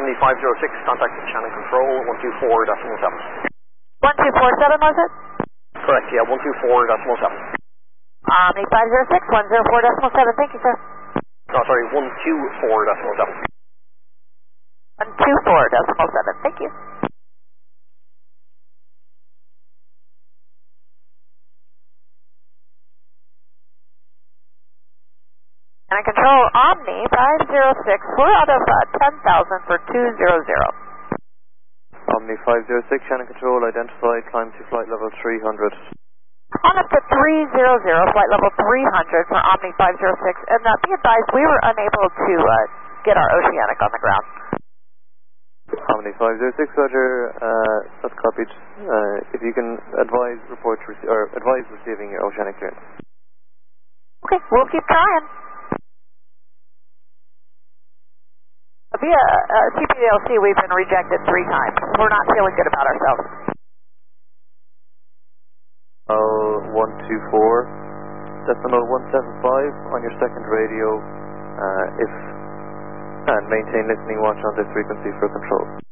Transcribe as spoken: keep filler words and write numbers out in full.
Omni five zero six, contact Shannon Control, one two four decimal seven. one two four seven was it? Correct, yeah, one two four decimal seven. Omni five zero six, one zero four decimal seven, thank you, sir. No, sorry, one two four decimal seven. one two four decimal seven, thank you. And control Omni five zero six, we're out of uh, ten thousand for two hundred. Omni five zero six, Shannon Control, identified, climb to flight level three hundred. On up to three hundred, flight level three hundred for Omni five zero six, and uh, be advised we were unable to uh, get our Oceanic on the ground. Omni five zero six, Roger, uh, that's copied. Uh, if you can advise report rece or advise receiving your Oceanic clearance. Okay, we'll keep trying. Via uh, C P L C, we've been rejected three times. We're not feeling good about ourselves. Oh, one two four, decimal one seven five on your second radio, uh, if, and maintain listening watch on this frequency for control.